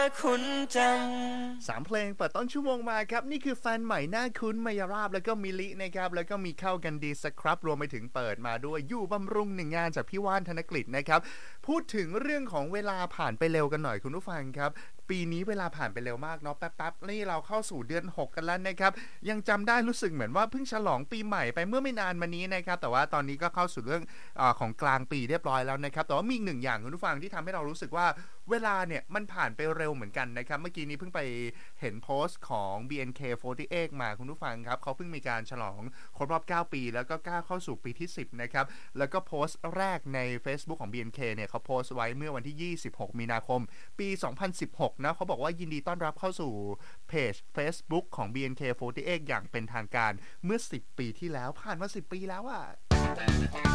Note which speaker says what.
Speaker 1: คุณจัง
Speaker 2: 3เพลงเปิดต้นชั่วโมงมาครับนี่คือแฟนใหม่หน้าคุ้นมายราบแล้วก็มิลินะครับแล้วก็มีเข้ากันดีสครับรวมไปถึงเปิดมาด้วยอยู่บำรุงหนึ่งงานจากพี่ว่านธนกฤษนะครับพูดถึงเรื่องของเวลาผ่านไปเร็วกันหน่อยคุณผู้ฟังครับปีนี้เวลาผ่านไปเร็วมากเนาะแป๊บๆนี่เราเข้าสู่เดือน6กันแล้วนะครับยังจำได้รู้สึกเหมือนว่าเพิ่งฉลองปีใหม่ไปเมื่อไม่นานมานี้นะครับแต่ว่าตอนนี้ก็เข้าสู่เรื่องของกลางปีเรียบร้อยแล้วนะครับแต่ว่ามีอีกหนึ่งอย่างคุณผู้ฟังที่ทำให้เรารู้สึกว่าเวลาเนี่ยมันผ่านไปเร็วเหมือนกันนะครับเมื่อกี้นี้เพิ่งไปเห็นโพสต์ของ BNK48 มาคุณผู้ฟังครับเขาเพิ่งมีการฉลองครบรอบ9ปีแล้วก็ก้าวเข้าสู่ปีที่10นะครับแล้วก็โพสต์แรกใน Facebook ของ BNK เนี่ยเขาโพสต์ไว้เมื่อวันที่26มีนาคมปี2016นะเขาบอกว่ายินดีต้อนรับเข้าสู่เพจ Facebook ของ BNK48 อย่างเป็นทางการเมื่อ10ปีที่แล้วผ่านมา10ปีแล้วอ่ะ